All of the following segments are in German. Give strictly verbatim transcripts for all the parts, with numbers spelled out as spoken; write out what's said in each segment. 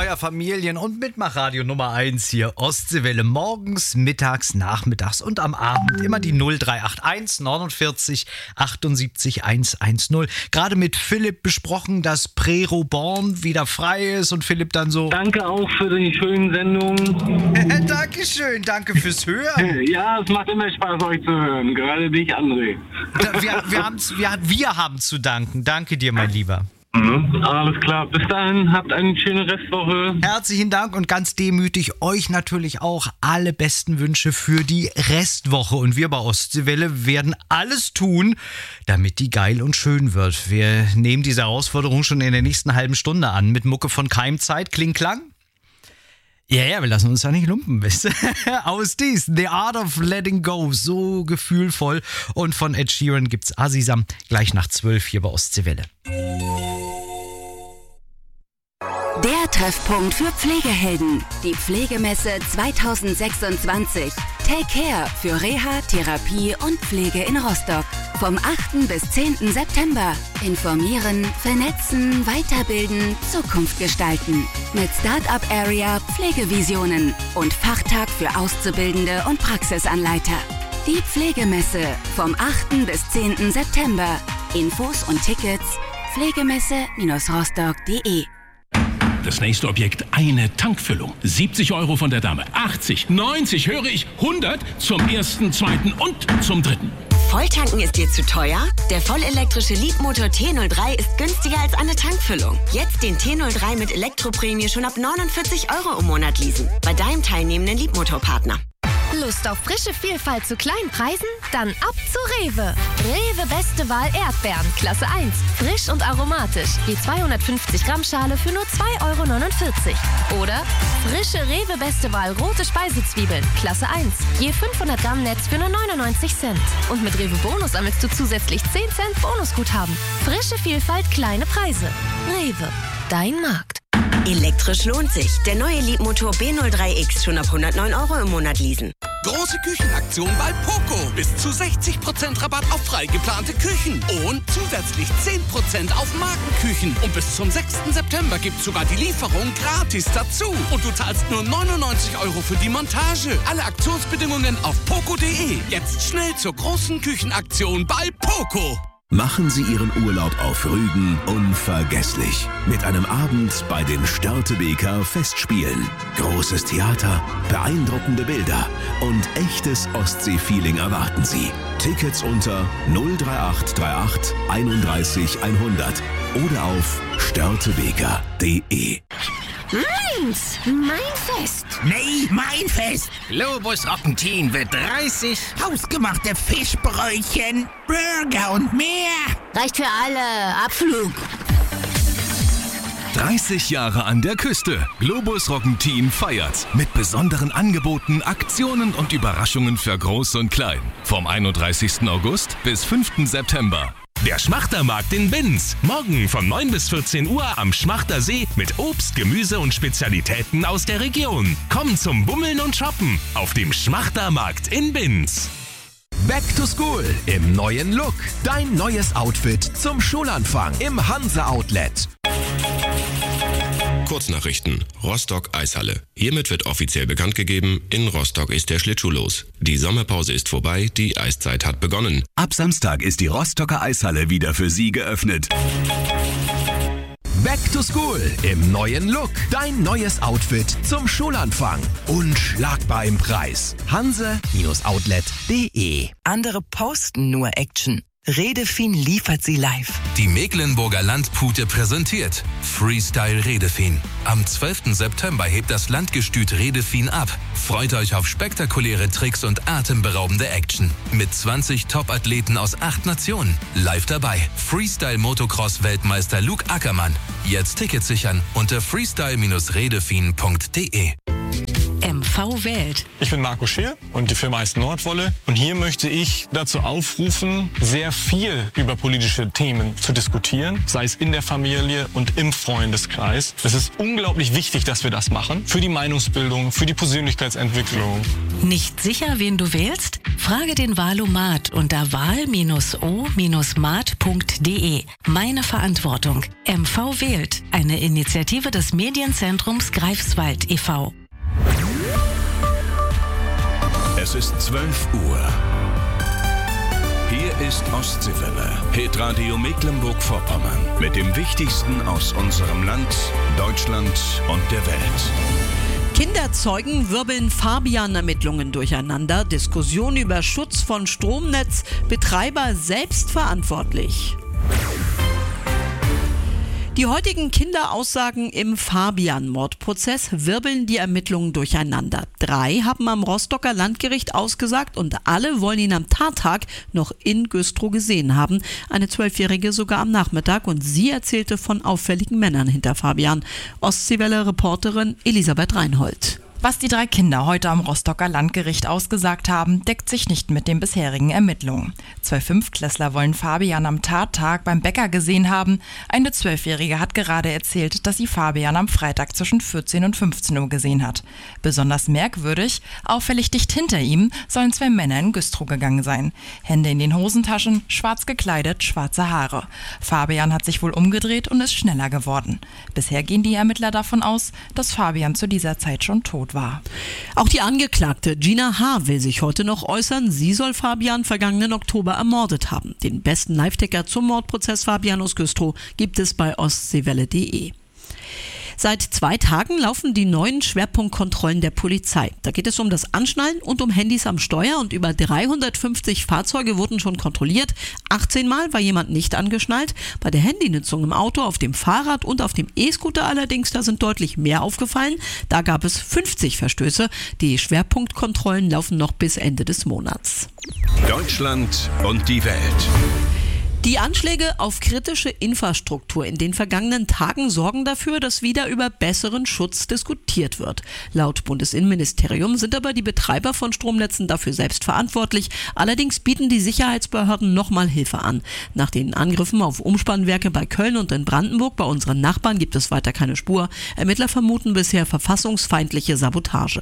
euer Familien- und Mitmachradio Nummer eins hier. Ostseewelle morgens, mittags, nachmittags und am Abend. Immer die null drei acht eins neunundvierzig achtundsiebzig hundertzehn. Gerade mit Philipp besprochen, dass Prero Born wieder frei ist und Philipp dann so... Danke auch für die schönen Sendungen. Dankeschön, danke fürs Hören. Ja, es macht immer Spaß, euch zu hören. Gerade dich, André. Wir, wir, haben's, wir, wir haben zu danken. Danke dir, mein Lieber. Mhm, alles klar. Bis dahin, habt eine schöne Restwoche. Herzlichen Dank und ganz demütig euch natürlich auch alle besten Wünsche für die Restwoche. Und wir bei Ostseewelle werden alles tun, damit die geil und schön wird. Wir nehmen diese Herausforderung schon in der nächsten halben Stunde an mit Mucke von Keimzeit. Kling, klang? Ja, ja, wir lassen uns da nicht lumpen, wisst ihr? Aus dies, The Art of Letting Go, so gefühlvoll. Und von Ed Sheeran gibt's Azizam gleich nach zwölf hier bei Ostseewelle. Der Treffpunkt für Pflegehelden. Die Pflegemesse zwanzig sechsundzwanzig. Take Care für Reha, Therapie und Pflege in Rostock. Vom achten bis zehnten September. Informieren, vernetzen, weiterbilden, Zukunft gestalten. Mit Start-up Area Pflegevisionen und Fachtag für Auszubildende und Praxisanleiter. Die Pflegemesse vom achten bis zehnten September. Infos und Tickets pflegemesse rostock punkt de. Das nächste Objekt, eine Tankfüllung. siebzig Euro von der Dame, achtzig, neunzig, höre ich, hundert zum ersten, zweiten und zum dritten. Volltanken ist dir zu teuer? Der vollelektrische Leapmotor T null drei ist günstiger als eine Tankfüllung. Jetzt den T null drei mit Elektroprämie schon ab neunundvierzig Euro im Monat leasen. Bei deinem teilnehmenden Leapmotor-Partner. Lust auf frische Vielfalt zu kleinen Preisen? Dann ab zu Rewe. Rewe Beste Wahl Erdbeeren, Klasse eins. Frisch und aromatisch. Je zweihundertfünfzig Gramm Schale für nur zwei Euro neunundvierzig. Oder frische Rewe Beste Wahl rote Speisezwiebeln, Klasse eins. Je fünfhundert Gramm Netz für nur neunundneunzig Cent. Und mit Rewe Bonus sammelst du zusätzlich zehn Cent Bonusguthaben. Frische Vielfalt, kleine Preise. Rewe, dein Markt. Elektrisch lohnt sich. Der neue Leapmotor B null drei X schon ab hundertneun Euro im Monat leasen. Große Küchenaktion bei Poco. Bis zu sechzig Prozent Rabatt auf frei geplante Küchen. Und zusätzlich zehn Prozent auf Markenküchen. Und bis zum sechsten September gibt's sogar die Lieferung gratis dazu. Und du zahlst nur neunundneunzig Euro für die Montage. Alle Aktionsbedingungen auf poco punkt de. Jetzt schnell zur großen Küchenaktion bei Poco. Machen Sie Ihren Urlaub auf Rügen unvergesslich. Mit einem Abend bei den Störtebeker Festspielen. Großes Theater, beeindruckende Bilder und echtes Ostsee-Feeling erwarten Sie. Tickets unter null drei acht drei acht einunddreißig hundert oder auf störtebeker punkt de. Meins, mein Fest. Nee, mein Fest. Globus Rock'n'Teen wird dreißig. Hausgemachte Fischbrötchen, Burger und mehr. Reicht für alle. Abflug. dreißig Jahre an der Küste. Globus Rock'n'Teen feiert. Mit besonderen Angeboten, Aktionen und Überraschungen für Groß und Klein. Vom einunddreißigsten August bis fünften September. Der Schmachtermarkt in Binz. Morgen von neun bis vierzehn Uhr am Schmachter See mit Obst, Gemüse und Spezialitäten aus der Region. Komm zum Bummeln und Shoppen auf dem Schmachtermarkt in Binz. Back to School im neuen Look. Dein neues Outfit zum Schulanfang im Hansa Outlet. Kurznachrichten. Rostock Eishalle. Hiermit wird offiziell bekannt gegeben, in Rostock ist der Schlittschuh los. Die Sommerpause ist vorbei, die Eiszeit hat begonnen. Ab Samstag ist die Rostocker Eishalle wieder für Sie geöffnet. Back to School im neuen Look. Dein neues Outfit zum Schulanfang. Unschlagbar im Preis. hanse Outlet punkt de. Andere posten nur Action. Redefin liefert sie live. Die Mecklenburger Landpute präsentiert Freestyle Redefin. Am zwölften September hebt das Landgestüt Redefin ab. Freut euch auf spektakuläre Tricks und atemberaubende Action. Mit zwanzig Top-Athleten aus acht Nationen. Live dabei Freestyle-Motocross-Weltmeister Luke Ackermann. Jetzt Tickets sichern unter freestyle Bindestrich redefin punkt de. Empfang V wählt. Ich bin Marco Scheer und die Firma heißt Nordwolle. Und hier möchte ich dazu aufrufen, sehr viel über politische Themen zu diskutieren, sei es in der Familie und im Freundeskreis. Es ist unglaublich wichtig, dass wir das machen. Für die Meinungsbildung, für die Persönlichkeitsentwicklung. Nicht sicher, wen du wählst? Frage den Wahlomat unter wahl o mat punkt de. Meine Verantwortung. M V wählt. Eine Initiative des Medienzentrums Greifswald e V Es ist zwölf Uhr. Hier ist Ostseewelle, Hitradio Mecklenburg-Vorpommern. Mit dem Wichtigsten aus unserem Land, Deutschland und der Welt. Kinderzeugen wirbeln Fabian-Ermittlungen durcheinander. Diskussion über Schutz von Stromnetz. Betreiber selbst verantwortlich. Die heutigen Kinderaussagen im Fabian-Mordprozess wirbeln die Ermittlungen durcheinander. Drei haben am Rostocker Landgericht ausgesagt und alle wollen ihn am Tattag noch in Güstrow gesehen haben. Eine Zwölfjährige sogar am Nachmittag und sie erzählte von auffälligen Männern hinter Fabian. Ostseewelle-Reporterin Elisabeth Reinhold. Was die drei Kinder heute am Rostocker Landgericht ausgesagt haben, deckt sich nicht mit den bisherigen Ermittlungen. Zwei Fünftklässler wollen Fabian am Tattag beim Bäcker gesehen haben. Eine Zwölfjährige hat gerade erzählt, dass sie Fabian am Freitag zwischen vierzehn und fünfzehn Uhr gesehen hat. Besonders merkwürdig, auffällig dicht hinter ihm sollen zwei Männer in Güstrow gegangen sein. Hände in den Hosentaschen, schwarz gekleidet, schwarze Haare. Fabian hat sich wohl umgedreht und ist schneller geworden. Bisher gehen die Ermittler davon aus, dass Fabian zu dieser Zeit schon tot war. Auch die Angeklagte Gina H. will sich heute noch äußern. Sie soll Fabian vergangenen Oktober ermordet haben. Den besten Live-Ticker zum Mordprozess Fabian aus Güstrow gibt es bei ostseewelle punkt de. Seit zwei Tagen laufen die neuen Schwerpunktkontrollen der Polizei. Da geht es um das Anschnallen und um Handys am Steuer und über dreihundertfünfzig Fahrzeuge wurden schon kontrolliert. achtzehn Mal war jemand nicht angeschnallt. Bei der Handynutzung im Auto, auf dem Fahrrad und auf dem E-Scooter allerdings, da sind deutlich mehr aufgefallen. Da gab es fünfzig Verstöße. Die Schwerpunktkontrollen laufen noch bis Ende des Monats. Deutschland und die Welt. Die Anschläge auf kritische Infrastruktur in den vergangenen Tagen sorgen dafür, dass wieder über besseren Schutz diskutiert wird. Laut Bundesinnenministerium sind aber die Betreiber von Stromnetzen dafür selbst verantwortlich. Allerdings bieten die Sicherheitsbehörden nochmal Hilfe an. Nach den Angriffen auf Umspannwerke bei Köln und in Brandenburg bei unseren Nachbarn gibt es weiter keine Spur. Ermittler vermuten bisher verfassungsfeindliche Sabotage.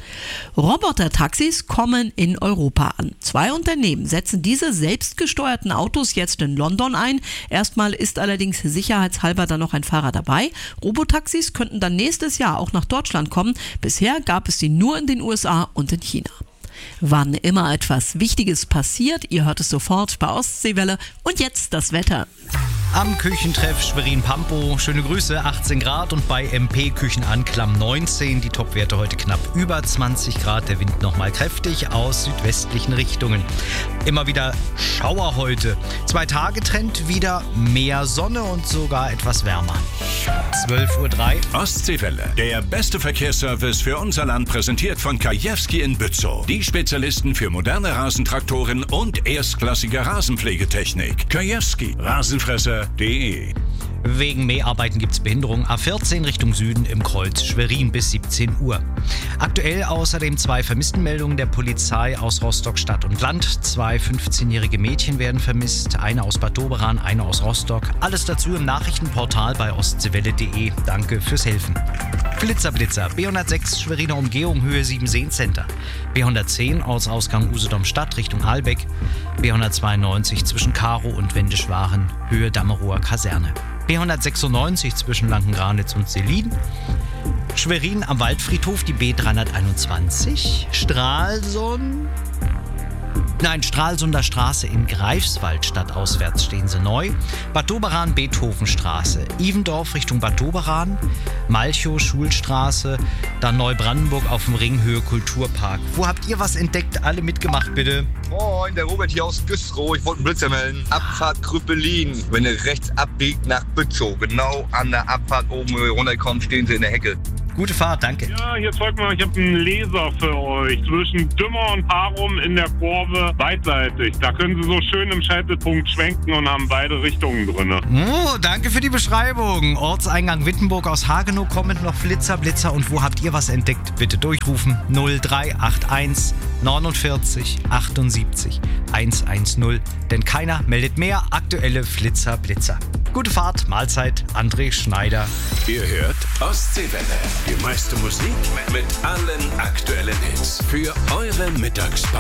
Roboter-Taxis kommen in Europa an. Zwei Unternehmen setzen diese selbstgesteuerten Autos jetzt in London ein. Erstmal ist allerdings sicherheitshalber dann noch ein Fahrer dabei. Robotaxis könnten dann nächstes Jahr auch nach Deutschland kommen. Bisher gab es sie nur in den U S A und in China. Wann immer etwas Wichtiges passiert, ihr hört es sofort bei Ostseewelle. Und jetzt das Wetter. Am Küchentreff Schwerin-Pampow, schöne Grüße, achtzehn Grad und bei M P Küchenanklam neunzehn. Die Topwerte heute knapp über zwanzig Grad, der Wind nochmal kräftig aus südwestlichen Richtungen. Immer wieder Schauer heute. Zwei Tage Trend, wieder mehr Sonne und sogar etwas wärmer. zwölf Uhr drei. Ostseewelle, der beste Verkehrsservice für unser Land, präsentiert von Kajewski in Bützow. Die Spezialisten für moderne Rasentraktoren und erstklassige Rasenpflegetechnik. Kajewski, Rasenfresser punkt de. Wegen Mäharbeiten gibt es Behinderung. A vierzehn Richtung Süden im Kreuz Schwerin bis siebzehn Uhr. Aktuell außerdem zwei Vermisstenmeldungen der Polizei aus Rostock Stadt und Land. Zwei fünfzehnjährige Mädchen werden vermisst. Eine aus Bad Doberan, eine aus Rostock. Alles dazu im Nachrichtenportal bei ostseewelle punkt de. Danke fürs Helfen. Blitzer, Blitzer. B hundertsechs Schweriner Umgehung, Höhe sieben Seencenter. B hundertzehn Ortsausgang Usedom Stadt Richtung Halbeck. B hundertzweiundneunzig zwischen Karow und Wendischwaren, Höhe Dammerower Kaserne. B hundertsechsundneunzig zwischen Lankenranitz und Selin. Schwerin am Waldfriedhof die B dreihunderteinundzwanzig. Stralsund. Nein, Stralsunder Straße in Greifswald stadtauswärts stehen sie neu. Bad Doberan, Beethovenstraße. Ivendorf Richtung Bad Doberan. Malchow, Schulstraße. Dann Neubrandenburg auf dem Ring, Höhe Kulturpark. Wo habt ihr was entdeckt? Alle mitgemacht, bitte. Moin, der Robert hier aus Güstrow. Ich wollte einen Blitzer melden. Abfahrt Krüppelin. Wenn ihr rechts abbiegt nach Bützow, genau an der Abfahrt oben runterkommt, stehen sie in der Hecke. Gute Fahrt, danke. Ja, hier zeigt mal, ich habe einen Laser für euch. Zwischen Dümmer und Parum in der Kurve beidseitig. Da können Sie so schön im Scheitelpunkt schwenken und haben beide Richtungen drin. Oh, danke für die Beschreibung. Ortseingang Wittenburg aus Hagenow kommen noch Flitzer, Blitzer. Und wo habt ihr was entdeckt? Bitte durchrufen. null drei acht eins neunundvierzig achtundsiebzig hundertzehn. Denn keiner meldet mehr aktuelle Flitzer, Blitzer. Gute Fahrt, Mahlzeit, André Schneider. Ihr hört Ostseewelle. Die meiste Musik mit allen aktuellen Hits für eure Mittagspause.